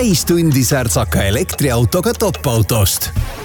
täistundi särtsaka elektriautoga top-autost.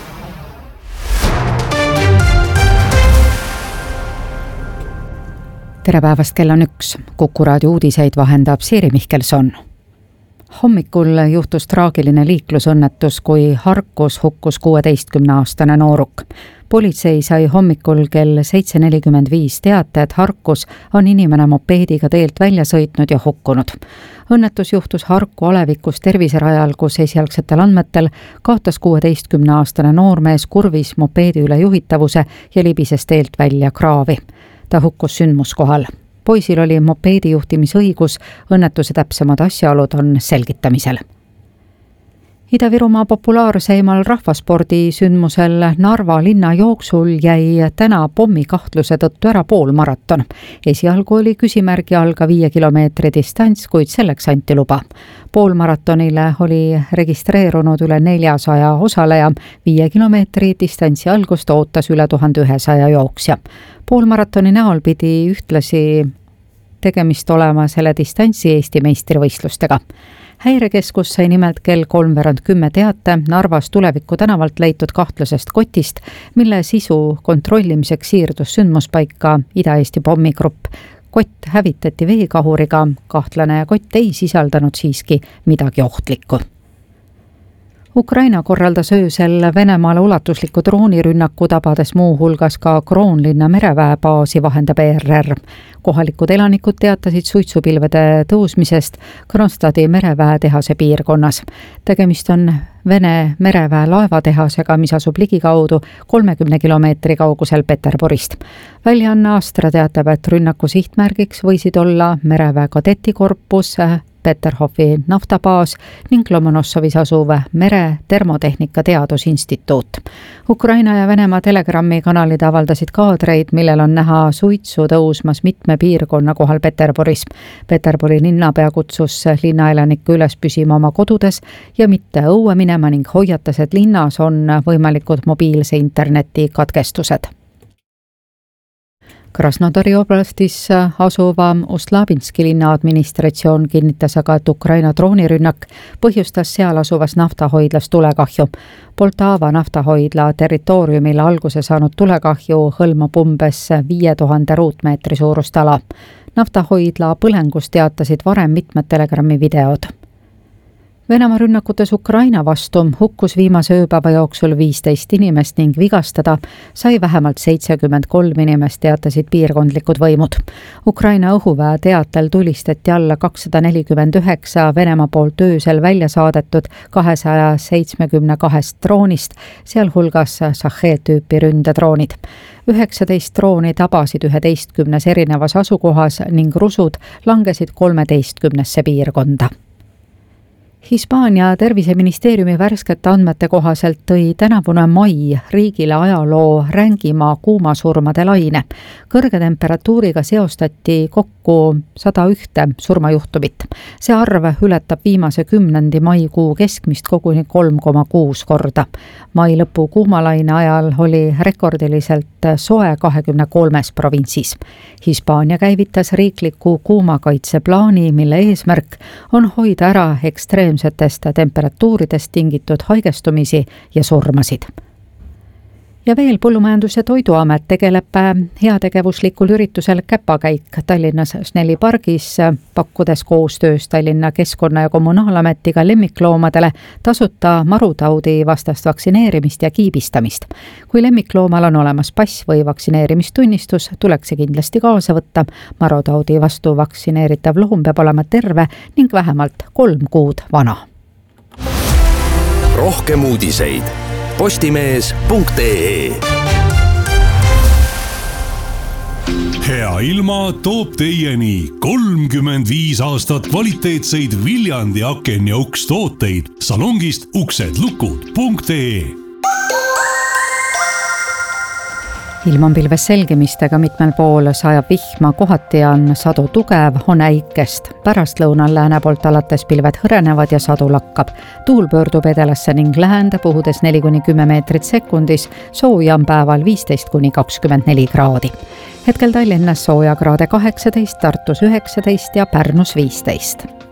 Tere päevast, kell on 1. Kuku raadio uudiseid vahendab Siiri Mihkelson. Hommikul juhtus traagiline liiklusõnnetus, kui Harkus hukkus 16-aastane nooruk. Politsei sai hommikul kell 7.45 teate, et Harkus on inimene mopeediga teelt välja sõitnud ja hukkunud. Õnnetus juhtus Harku alevikus terviserajal, kus esialgsetel andmetel kaotas 16-aastane noormees kurvis mopeedi üle juhitavuse ja libises teelt välja kraavi. Ta hukkus sündmuskohal. Poisil oli mopeedi juhtimisõigus, õnnetuse täpsemad asjaolud on selgitamisel. Ida-Virumaa populaarseimal rahvaspordisündmusel Narva linna jooksul jäi täna pommikahtluse tõttu ära poolmaraton. Esialgu oli küsimärgi all ka 5 kilomeetri distants, kuid selleks anti luba. Poolmaratonile oli registreerunud üle 400 osaleja, 5 kilomeetri distantsi algust ootas üle 1100 jooksja. Poolmaratoni näol pidi ühtlasi tegemist olema selle distantsi Eesti meistrivõistlustega. Häirekeskus sai nimelt kell 3:10 teate Narvas Tuleviku tänavalt leitud kahtlasest kotist, mille sisu kontrollimiseks siirdus sündmuspaika Ida-Eesti pommigrupp. Kott hävitati veekahuriga, kahtlane kott ei sisaldanud siiski midagi ohtlikku. Ukraina korraldas öösel Venemaale ulatusliku droonirünnaku, tabades muu hulgas ka Kroonlinna mereväebaasi, vahendab ERR. Kohalikud elanikud teatasid suitsupilvede tõusmisest Kronstadi mereväetehase piirkonnas. Tegemist on Vene mereväe laevatehasega, mis asub ligikaudu 30 kilomeetri kaugusel Peterburist. Väljaanne Astra teatab, et rünnaku sihtmärgiks võisid olla mereväe kadetikorpus, Peterhofi naftabaas ning Lomonossovis asuv mere termotehnika teadusinstituut. Ukraina ja Venemaa Telegrammi kanalid avaldasid kaadreid, millel on näha suitsu tõusmas mitme piirkonna kohal Peterburis. Peterburi linnapea kutsus linnaelanikke üles püsima oma kodudes ja mitte õue minema ning hoiatas, et linnas on võimalikud mobiilse interneti katkestused. Krasnodari oblastis asuva Uslabinski linna administratsioon kinnitas aga, et Ukraina droonirünnak põhjustas seal asuvas naftahoidlas tulekahju. Poltava naftahoidla territooriumil alguse saanud tulekahju hõlmab umbes 5000 ruutmeetri suurust ala. Naftahoidla põlengus teatasid varem mitmed Telegrammi videod. Venemaa rünnakutes Ukraina vastu hukkus viimase ööpäeva jooksul 15 inimest ning vigastada sai vähemalt 73 inimest, teatasid piirkondlikud võimud. Ukraina õhuväe teatel tulistati alla 249 Venemaa poolt öösel välja saadetud 272 droonist, sealhulgas Shahed-tüüpi ründedroonid. 19 drooni tabasid 11 erinevas asukohas ning rusud langesid 13 piirkonda. Hispaania terviseministeeriumi värskete andmete kohaselt tõi tänavune mai riigile ajaloo rängima kuumasurmade laine. Kõrge temperatuuriga seostati kokku 101 surmajuhtumit. See arv ületab viimase 10. maikuu keskmist koguni 3,6 korda. Mai lõpu kuumalaine ajal oli rekordiliselt soe 23 provintsis. Hispaania käivitas riikliku kuumakaitseplaani, mille eesmärk on hoida ära ekstreemsetest temperatuuridest tingitud haigestumisi ja surmasid. Ja veel Põllumajandus- ja Toiduamet tegeleb heategevuslikul üritusel Käpakäik Tallinnas Snelli pargis, pakkudes koostöös Tallinna Keskkonna- ja Kommunaalametiga lemmikloomadele tasuta marutaudi vastast vaktsineerimist ja kiibistamist. Kui lemmikloomal on olemas pass või vaktsineerimistunnistus, tuleks see kindlasti kaasa võtta. Marutaudi vastu vaktsineeritav loom peab olema terve ning vähemalt 3 kuud vana. Rohkem uudiseid postimees.ee. Hea ilma toob teieni 35 aastat kvaliteetseid Viljandi aken- ja ukstooteid salongist uksedlukud.ee. Ilm on pilves selgimistega, mitmel pool sajab vihma, kohati on sadu tugev, on äikest. Pärastlõunal lääne poolt alates pilved hõrenevad ja sadu lakkab. Tuul pöördub edelasse ning läände, puhudes 4-10 meetrit sekundis, sooja on päeval 15-24 kraadi. Hetkel Tallinnas sooja kraade 18, Tartus 19 ja Pärnus 15.